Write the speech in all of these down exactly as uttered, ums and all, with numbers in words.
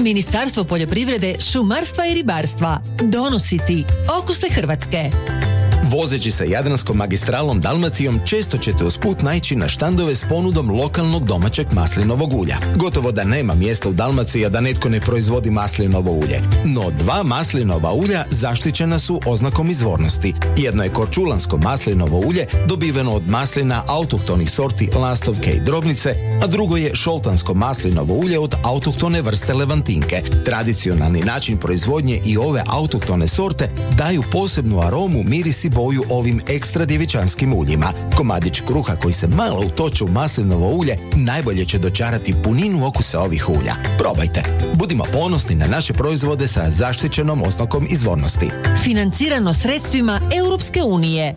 Ministarstvo poljoprivrede, šumarstva i ribarstva donosi ti Okuse Hrvatske. Vozeći se Jadranskom magistralom Dalmacijom često ćete usput naići na štandove s ponudom lokalnog domaćeg maslinovog ulja. Gotovo da nema mjesta u Dalmaciji, a da netko ne proizvodi maslinovo ulje. No dva maslinova ulja zaštićena su oznakom izvornosti. Jedno je korčulansko maslinovo ulje dobiveno od maslina autohtonih sorti lastovke i drobnice, a drugo je šoltansko maslinovo ulje od autohtone vrste levantinke. Tradicionalni način proizvodnje i ove autohtone sorte daju posebnu aromu, miris i boju ovim ekstra djevičanskim uljima. Komadić kruha koji se malo utoče u maslinovo ulje najbolje će dočarati puninu okusa ovih ulja. Probajte. Budimo ponosni na naše proizvode sa zaštićenom oznakom izvornosti. Financirano sredstvima Europske unije.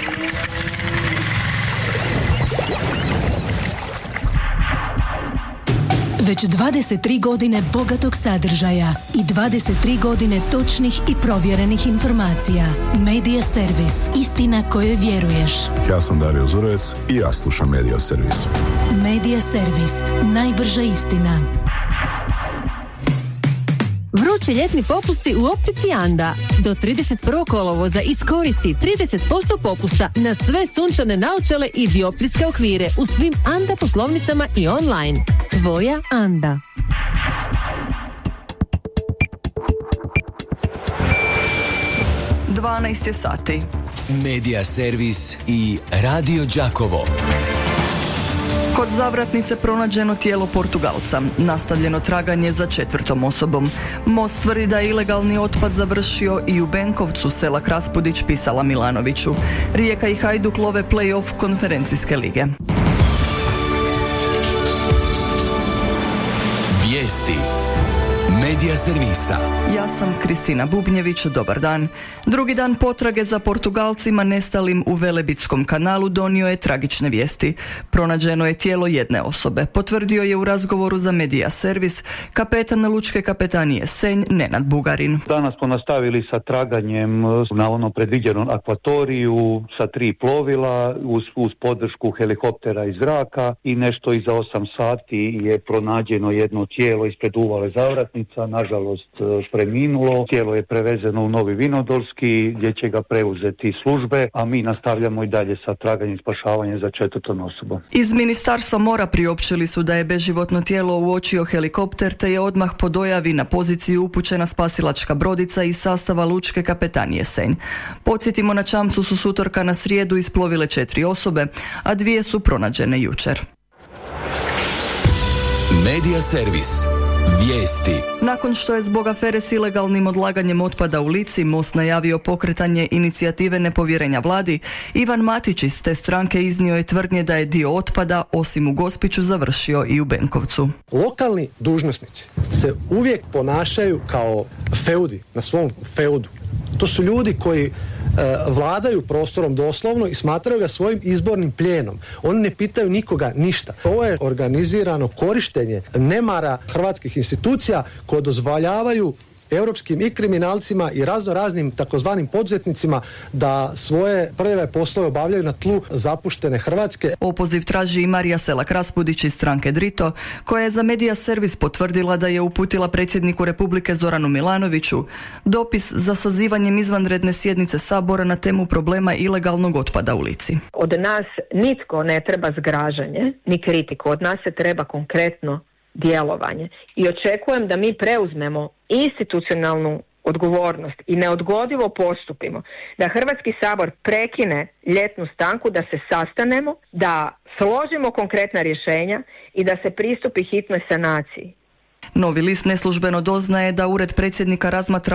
Već dvadeset tri godine bogatog sadržaja i dvadeset tri godine točnih i provjerenih informacija. Media Servis. Istina kojoj vjeruješ. Ja sam Dario Zurovec i ja slušam Media Servis. Media Servis. Najbrža istina. Vrući ljetni popusti u optici Anda. Do trideset prvog kolovoza iskoristi trideset posto popusta na sve sunčane naočale i dioptrijske okvire u svim Anda poslovnicama i online. Tvoja Anda. dvanaest je sati. Media Servis i Radio Đakovo. Kod Zavratnice pronađeno tijelo Portugalca. Nastavljeno traganje za četvrtom osobom. Most tvrdi da je ilegalni otpad završio i u Benkovcu, Selak Raspudić pisala Milanoviću. Rijeka i Hajduk love play-off konferencijske lige. Vijesti Media Servisa. Ja sam Kristina Bubnjević, dobar dan. Drugi dan potrage za Portugalcima nestalim u Velebitskom kanalu donio je tragične vijesti. Pronađeno je tijelo jedne osobe. Potvrdio je u razgovoru za Media Servis kapetan Lučke kapetanije Senj Nenad Bugarin. Danas smo nastavili sa traganjem na onom predviđenom akvatoriju sa tri plovila uz, uz podršku helikoptera iz zraka i nešto iza osam sati je pronađeno jedno tijelo ispred uvale Zavratnica, nažalost preminulo. Tijelo je prevezeno u Novi Vinodolski gdje će ga preuzeti službe, a mi nastavljamo i dalje sa traganjem i spašavanjem za četvrtom osobom. Iz Ministarstva mora priopćili su da je beživotno tijelo uočio helikopter te je odmah po dojavi na poziciju upućena spasilačka brodica iz sastava Lučke kapetanije Senj. Podsjetimo, na čamcu su s utorka na srijedu isplovile četiri osobe, a dvije su pronađene jučer. Media Servis. Vijesti. Nakon što je zbog afere s ilegalnim odlaganjem otpada u Lici Most najavio pokretanje inicijative nepovjerenja vladi, Ivan Matić iz te stranke iznio je tvrdnje da je dio otpada, osim u Gospiću, završio i u Benkovcu. Lokalni dužnosnici se uvijek ponašaju kao feudi, na svom feudu. To su ljudi koji e, vladaju prostorom doslovno i smatraju ga svojim izbornim plijenom. Oni ne pitaju nikoga ništa. Ovo je organizirano korištenje nemara hrvatskih institucija koje dozvoljavaju europskim i kriminalcima i razno raznim takozvanim poduzetnicima da svoje prljave poslove obavljaju na tlu zapuštene Hrvatske. Opoziv traži i Marija Selak Raspudić iz stranke Drito, koja je za Media Servis potvrdila da je uputila predsjedniku Republike Zoranu Milanoviću dopis za sazivanjem izvanredne sjednice Sabora na temu problema ilegalnog otpada u Lici. Od nas nitko ne treba zgražanje ni kritiku, od nas se treba konkretno djelovanje. I očekujem da mi preuzmemo institucionalnu odgovornost i neodgodivo postupimo, da Hrvatski sabor prekine ljetnu stanku, da se sastanemo, da složimo konkretna rješenja i da se pristupi hitnoj sanaciji. Novi list neslužbeno doznaje da Ured predsjednika razmatra